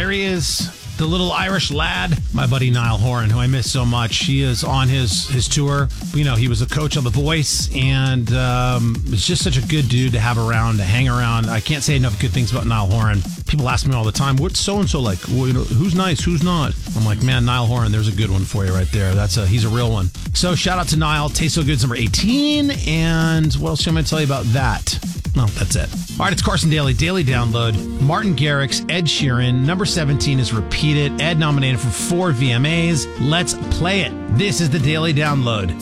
there he is. The little Irish lad, my buddy Niall Horan, who I miss so much. He is on his tour. You know, he was a coach on The Voice, and it's just such a good dude to have around, to hang around. I can't say enough good things about Niall Horan. People ask me all the time, what's so-and-so like? Well, you know, who's nice, who's not? I'm like, man, Niall Horan, there's a good one for you right there. He's a real one. So shout out to Niall. Taste So Good's number 18. And what else am I going to tell you about that? No, that's it. All right, it's Carson Daly. Daily Download. Martin Garrix, Ed Sheeran. Number 17 is Repeat It. Ed nominated for 4 VMAs. Let's play it. This is the Daily Download.